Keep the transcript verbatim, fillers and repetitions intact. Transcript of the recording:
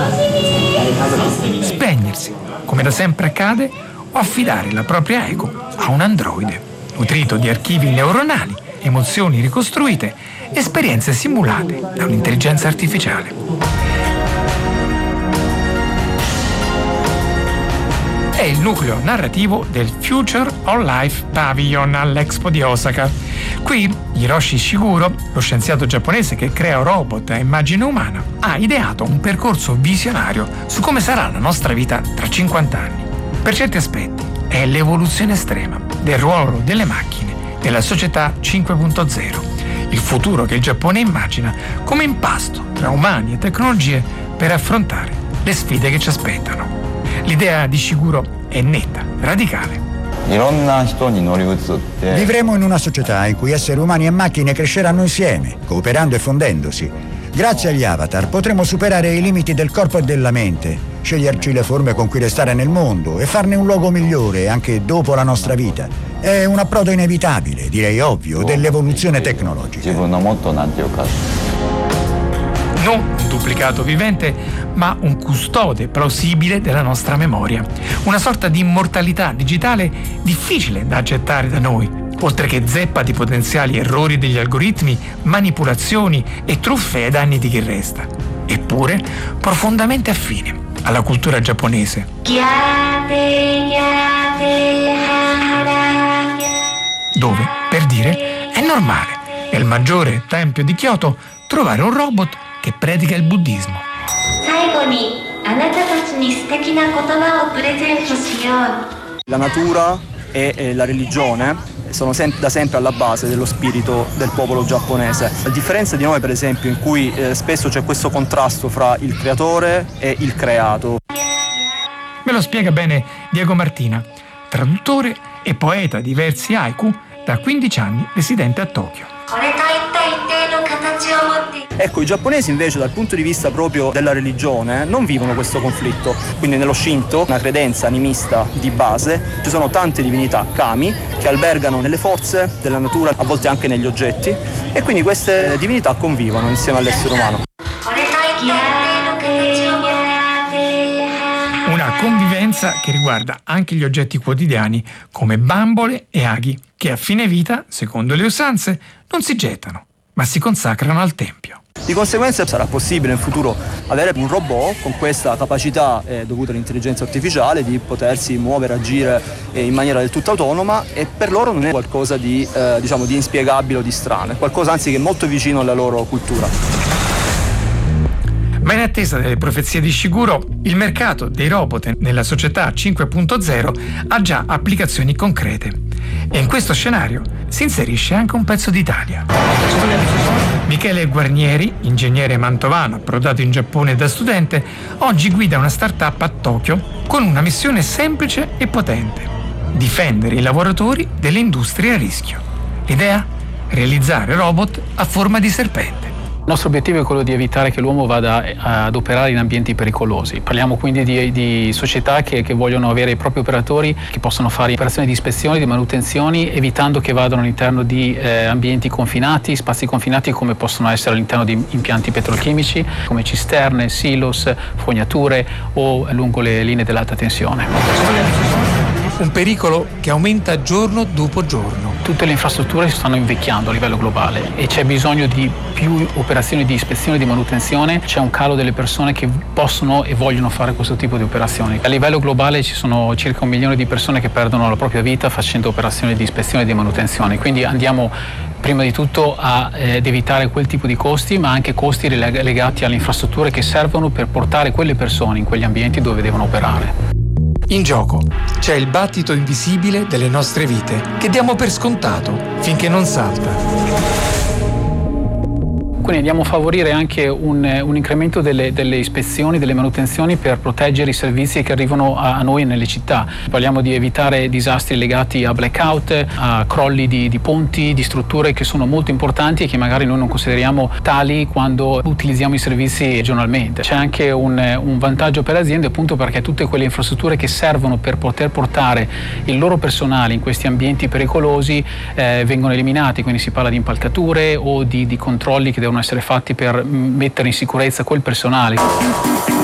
spegnersi, come da sempre accade, o affidare la propria ego a un androide, nutrito di archivi neuronali, emozioni ricostruite, esperienze simulate da un'intelligenza artificiale. È il nucleo narrativo del Future of Life Pavilion all'Expo di Osaka. Qui Hiroshi Shiguro, lo scienziato giapponese che crea robot a immagine umana, ha ideato un percorso visionario su come sarà la nostra vita tra cinquanta anni. Per certi aspetti è l'evoluzione estrema del ruolo delle macchine nella società cinque punto zero, il futuro che il Giappone immagina come impasto tra umani e tecnologie per affrontare le sfide che ci aspettano. L'idea di Shiguro è netta, radicale. Vivremo in una società in cui esseri umani e macchine cresceranno insieme, cooperando e fondendosi. Grazie agli avatar potremo superare i limiti del corpo e della mente, sceglierci le forme con cui restare nel mondo e farne un luogo migliore anche dopo la nostra vita. È un approdo inevitabile, direi ovvio, dell'evoluzione tecnologica. Non un duplicato vivente, ma un custode plausibile della nostra memoria. Una sorta di immortalità digitale difficile da accettare da noi, oltre che zeppa di potenziali errori degli algoritmi, manipolazioni e truffe ai danni di chi resta. Eppure profondamente affine alla cultura giapponese. Dove, per dire, è normale, nel maggiore tempio di Kyoto, trovare un robot che predica il buddismo. La natura e, e la religione sono sem- da sempre alla base dello spirito del popolo giapponese. A differenza di noi, per esempio, in cui eh, spesso c'è questo contrasto fra il creatore e il creato. Me lo spiega bene Diego Martina, traduttore e poeta di versi haiku, da quindici anni residente a Tokyo. Ecco, i giapponesi invece dal punto di vista proprio della religione non vivono questo conflitto. Quindi nello Shinto, una credenza animista di base, ci sono tante divinità, kami, che albergano nelle forze della natura, a volte anche negli oggetti, e quindi queste divinità convivono insieme all'essere umano. Una convivenza che riguarda anche gli oggetti quotidiani come bambole e aghi, che a fine vita, secondo le usanze, non si gettano, ma si consacrano al tempio. Di conseguenza sarà possibile in futuro avere un robot con questa capacità eh, dovuta all'intelligenza artificiale di potersi muovere, agire eh, in maniera del tutto autonoma, e per loro non è qualcosa di, eh, diciamo, di inspiegabile o di strano, è qualcosa anzi che è molto vicino alla loro cultura. Ma in attesa delle profezie di Shiguro, il mercato dei robot nella società cinque punto zero ha già applicazioni concrete. E in questo scenario si inserisce anche un pezzo d'Italia. Michele Guarnieri, ingegnere mantovano approdato in Giappone da studente, oggi guida una start-up a Tokyo con una missione semplice e potente: difendere i lavoratori delle industrie a rischio. L'idea? Realizzare robot a forma di serpente. Il nostro obiettivo è quello di evitare che l'uomo vada ad operare in ambienti pericolosi. Parliamo quindi di, di società che, che vogliono avere i propri operatori che possono fare operazioni di ispezioni, di manutenzioni, evitando che vadano all'interno di eh, ambienti confinati, spazi confinati come possono essere all'interno di impianti petrolchimici, come cisterne, silos, fognature o lungo le linee dell'alta tensione. Un pericolo che aumenta giorno dopo giorno. Tutte le infrastrutture si stanno invecchiando a livello globale e c'è bisogno di più operazioni di ispezione e di manutenzione. C'è un calo delle persone che possono e vogliono fare questo tipo di operazioni. A livello globale ci sono circa un milione di persone che perdono la propria vita facendo operazioni di ispezione e di manutenzione. Quindi andiamo prima di tutto a, eh, ad evitare quel tipo di costi, ma anche costi legati alle infrastrutture che servono per portare quelle persone in quegli ambienti dove devono operare. In gioco c'è il battito invisibile delle nostre vite, che diamo per scontato finché non salta. Quindi andiamo a favorire anche un, un incremento delle, delle ispezioni, delle manutenzioni per proteggere i servizi che arrivano a, a noi nelle città. Parliamo di evitare disastri legati a blackout, a crolli di, di ponti, di strutture che sono molto importanti e che magari noi non consideriamo tali quando utilizziamo i servizi giornalmente. C'è anche un, un vantaggio per le aziende, appunto perché tutte quelle infrastrutture che servono per poter portare il loro personale in questi ambienti pericolosi eh, vengono eliminati, quindi si parla di impalcature o di, di controlli che devono essere fatti per mettere in sicurezza quel personale.